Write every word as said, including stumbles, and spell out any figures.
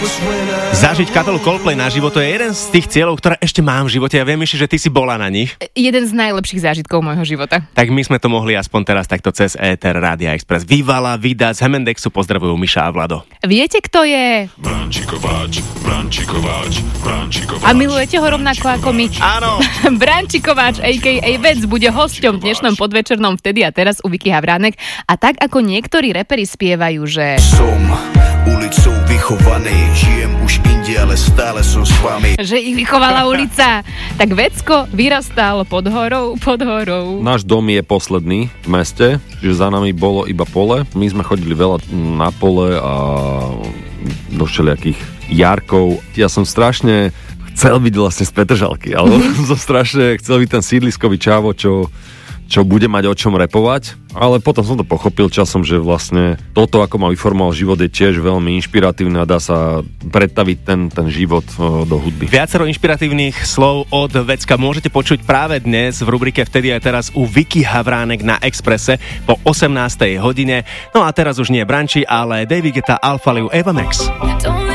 Zažiť kapelu Coldplay naživo, to je jeden z tých cieľov, ktoré ešte mám v živote. Ja viem, že ty si bola na nich. Jeden z najlepších zážitkov môjho života. Tak my sme to mohli aspoň teraz takto cez éter Rádia Express. Vývala, Vida z Hemendexu, pozdravujú Miša a Vlado. Viete, kto je? Branči Kováč, Branči Kováč, Branči Kováč. A milujete ho rovnako ako my? Áno. Branči Kováč, á ká á. Vec, bude hosťom v dnešnom podvečernom Vtedy a teraz u Vicky Havránek. A tak ako niektorí reperi spievajú, že... Som ulicou vychovaný, žijem už inde, ale stále som s vami. Že ich vychovala ulica. Tak Vecko vyrastal pod horou, pod horou. Náš dom je posledný v meste, že za nami bolo iba pole. My sme chodili veľa na pole a do všelijakých jarkov. Ja som strašne chcel byť vlastne z Petržalky, ale som strašne chcel byť ten sídliskový čávo, čo... čo bude mať o čom repovať, ale potom som to pochopil časom, že vlastne toto, ako ma vyformoval život, je tiež veľmi inšpiratívne a dá sa predstaviť ten, ten život do hudby. Viacero inšpiratívnych slov od Vecka môžete počuť práve dnes v rubrike Vtedy a teraz u Vicky Havránek na Expresse po osemnástej hodine. No a teraz už nie Branči, ale David Guetta, Alpha Liu, Eva Max.